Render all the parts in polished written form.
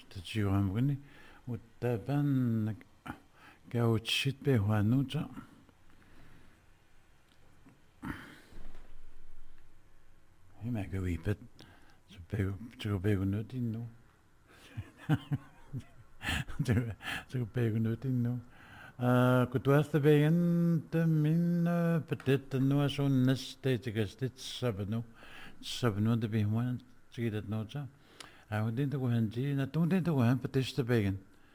tachiuamgani uttapan kauchit pe huanucha hima kawipet chupegunutinno chupegunutinno kutuasta began min petit no son neste tigastit sabno de bihwan chidat nocha awdin to hanji na tundin to han petista began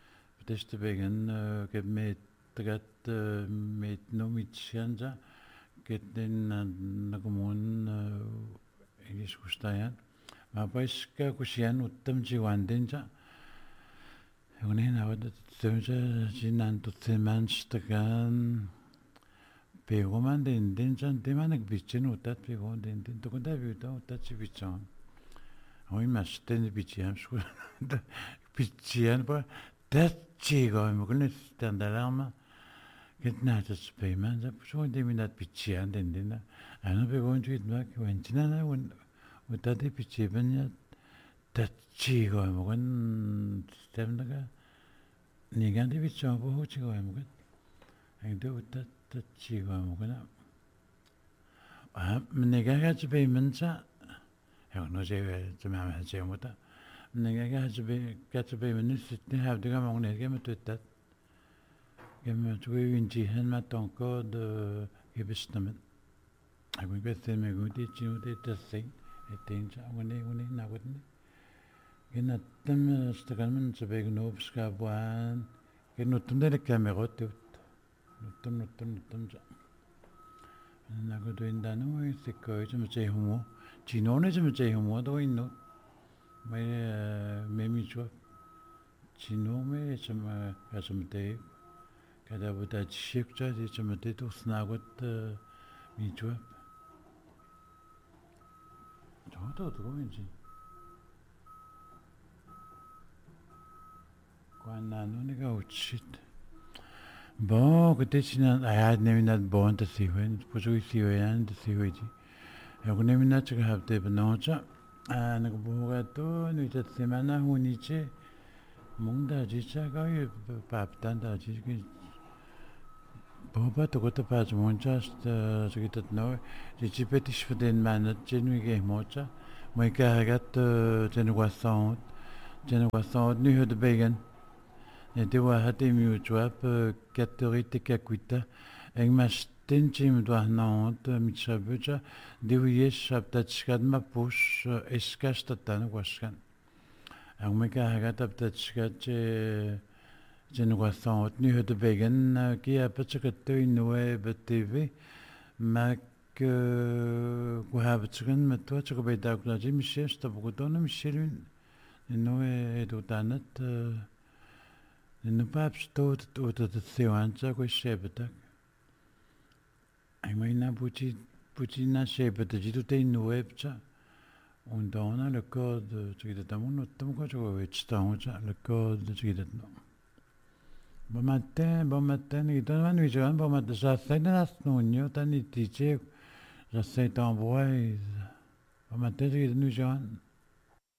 get me tagat met no mitchanja get den na komun English gustayan ma paiska kushian uttam jiwandenja Unen awad tsemja jinan to tsemanstagan pegoman den jan demanak bichen utat pegon den to konda biuta utat bichon Hoy masten bichiam sku bichian ba dat chigo mo kun standalarma get natas payment da so de minat bichian den ana pegon tuit mak wentina na utat bichiban dat chigo mo kun stemnaga nigan de bichon bo chigo mo kun ande utat chigo mo kun nega ga payment sa no sé se me ha hecho muta nega ga be minus ni have de gamon ne game tutat game tu unji hen ma tonko de gebestamen aku beste me gudi chiu de tasai etenja one na wadne gena tam stagalmen se be gnobska buan genu tunde le camera tut nutum ja na godo indano se ko je me che humo Cinone se me humo do inno me mi chua cinome se me kasumte kada buta chikcha se me to snagot mi chua todo goinji Quando non ne go shit Bo kete china ayad neminat bon ta siwen puso siwen ta siweji Alguna mina chica habte benocha nagbuga to nuita semana huniche mungda jicha ga paptan da jiski boba to gota pas moncha chiquitat no jichipetish fden manat genuige mocha moi kagat genuasant nu hod begen ne dewa hate mi chwap katorite kakuita engmas Tenchim doanant mitchabuja dewiye shabtachkad ma push eskastatan waskan Ameka hagataptachkad genwasant nu hode begen ki apachkato inwe btv mak kuhabachkan matwa chakabeda kulaji mishesh tabugotona mishelun inwe edutanat inupapsh tot sewancha kweshebtak Aimana Puccina shape de Jitute in Webcha und dann le code de Tamuno Tamko Wechtonja, le code de Gidno. Bon matin, il donne un vision, bon matin, j'essaie de la snugno, t'as ni tiché, j'essaie d'envoyer. Bon matin, j'ai une vision.